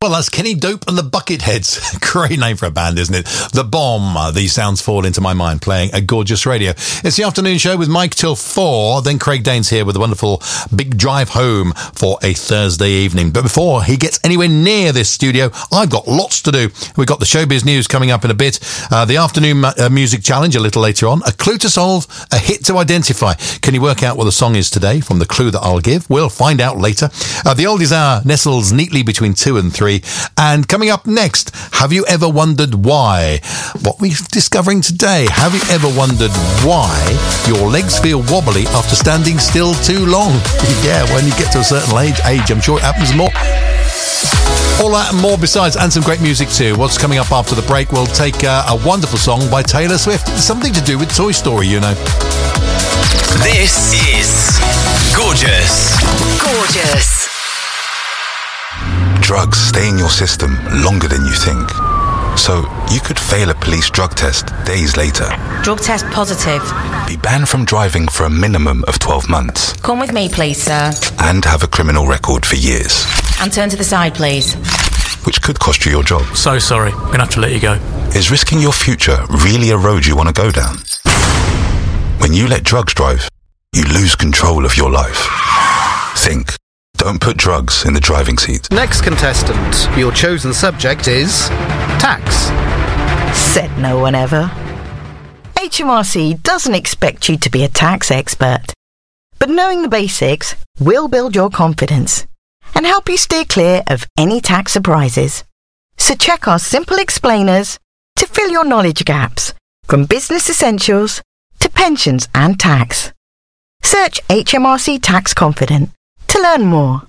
Well, that's Kenny Dope and the Bucketheads. Great name for a band, isn't it? The Bomb. These sounds fall into my mind playing a gorgeous radio. It's the afternoon show with Mike till 4. Then Craig Danes here with a wonderful big drive home for a Thursday evening. But before he gets anywhere near this studio, I've got lots to do. We've got the showbiz news coming up in a bit. The afternoon music challenge a little later on. A clue to solve, a hit to identify. Can you work out what the song is today from the clue that I'll give? We'll find out later. The Oldies Hour nestles neatly between 2 and 3. And coming up next, have you ever wondered why? What we're discovering today, have you ever wondered why your legs feel wobbly after standing still too long? Yeah, when you get to a certain age, I'm sure it happens more. All that and more besides, and some great music too. What's coming up after the break? We'll take a wonderful song by Taylor Swift. It's something to do with Toy Story, you know. This is Gorgeous. Gorgeous. Drugs stay in your system longer than you think. So you could fail a police drug test days later. Drug test positive. Be banned from driving for a minimum of 12 months. Come with me, please, sir. And have a criminal record for years. And turn to the side, please. Which could cost you your job. So sorry, I'm gonna have to let you go. Is risking your future really a road you want to go down? When you let drugs drive, you lose control of your life. Think. Don't put drugs in the driving seat. Next contestant, your chosen subject is tax. Said no one ever. HMRC doesn't expect you to be a tax expert, but knowing the basics will build your confidence and help you steer clear of any tax surprises. So check our simple explainers to fill your knowledge gaps, from business essentials to pensions and tax. Search HMRC Tax Confident to learn more.